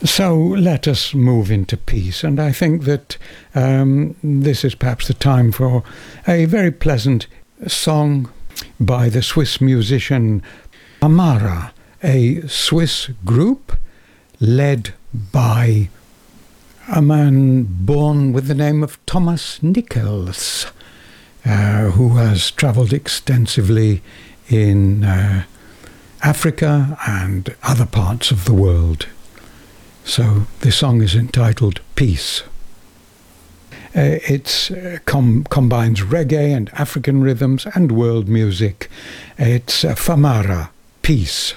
So let us move into peace, and I think that this is perhaps the time for a very pleasant song by the Swiss musician Famara, a Swiss group led by a man born with the name of Thomas Nichols, who has travelled extensively in Africa and other parts of the world. So the song is entitled Peace. It combines reggae and African rhythms and world music. It's Famara, Peace.